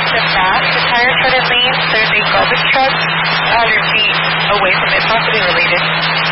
to that, the tire started leaning. There's a garbage truck 100 feet away from it, possibly related.